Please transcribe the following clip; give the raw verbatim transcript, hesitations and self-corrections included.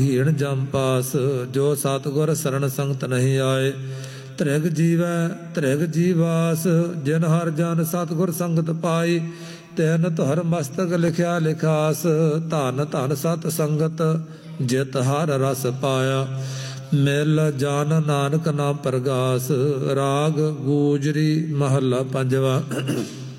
ਹੀਣ ਜਮ ਪਾਸ ਜੋ ਸਤਿਗੁਰ ਸਰਣ ਸੰਗਤ ਨਹੀਂ ਆਏ। ਤ੍ਰਿਗ ਜੀਵੈ ਤ੍ਰਿਗ ਜੀਵਾਸ ਜਿਨ ਹਰ ਜਨ ਸਤਿਗੁਰ ਸੰਗਤ ਪਾਈ। ਤੈਨ ਤੁਹਰ ਮਸਤਕ ਲਿਖਿਆ ਲਿਖਾਸ ਧਨ ਧਨ ਸਤ ਸੰਗਤ ਜਿਤ ਹਰ ਰਸ ਪਾਇਆ। ਮਿਲ ਜਾਨ ਨਾਨਕ ਨਾਮ ਪ੍ਰਗਾਸ। ਰਾਗ ਗੂਜਰੀ ਮਹੱਲਾ ਪੰਜਵਾ।